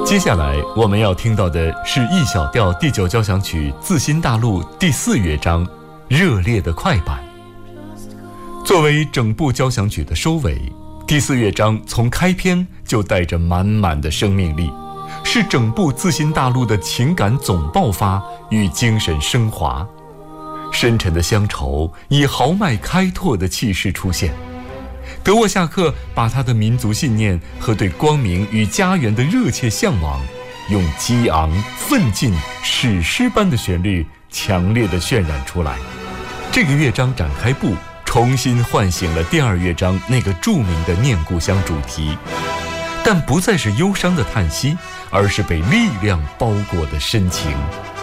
接下来我们要听到的是 E 小调第9交响曲自新大陆第4乐章热烈的快板。作为整部交响曲的收尾，第4乐章从开篇就带着满满的生命力，是整部自新大陆的情感总爆发与精神升华。深沉的乡愁以豪迈开拓的气势出现。德沃夏克把他的民族信念和对光明与家园的热切向往，用激昂奋进史诗般的旋律强烈地渲染出来。这个乐章展开部重新唤醒了第2乐章那个著名的念故乡主题，但不再是忧伤的叹息，而是被力量包裹的深情。